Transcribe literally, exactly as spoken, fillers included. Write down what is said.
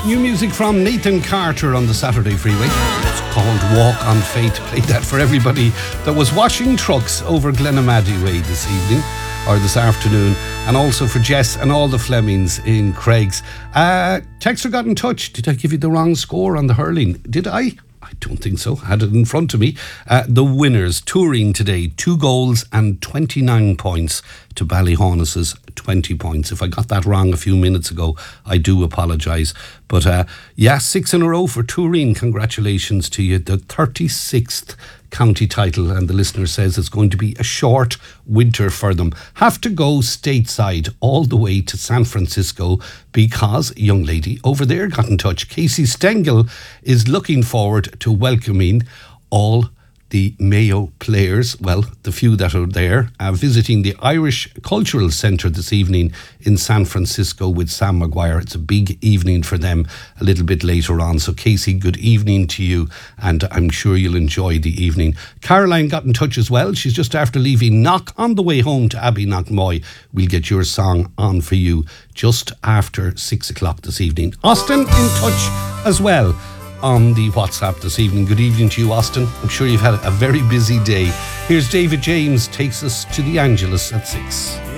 New music from Nathan Carter on the Saturday Freeway. It's called Walk on Faith. Played that for everybody that was washing trucks over Glenamaddy Way this evening or this afternoon, and also for Jess and all the Flemings in Craigs. Uh, Texter got in touch. Did I give you the wrong score on the hurling? Did I? I don't think so. I had it in front of me. Uh, the winners touring today, two goals and twenty-nine points to Ballyhonus's twenty points. If I got that wrong a few minutes ago, I do apologise. But uh, yeah, six in a row for Turin. Congratulations to you. The thirty-sixth county title, and the listener says it's going to be a short winter for them. Have to go stateside all the way to San Francisco because a young lady over there got in touch. Casey Stengel is looking forward to welcoming all the Mayo players, well, the few that are there, uh, visiting the Irish Cultural Centre this evening in San Francisco with Sam Maguire. It's a big evening for them a little bit later on. So, Casey, good evening to you, and I'm sure you'll enjoy the evening. Caroline got in touch as well. She's just after leaving Knock on the way home to Abbey Knockmoy. We'll get your song on for you just after six o'clock this evening. Austin in touch as well on the WhatsApp this evening. Good evening to you, Austin. I'm sure you've had a very busy day. Here's David James takes us to the Angelus at six.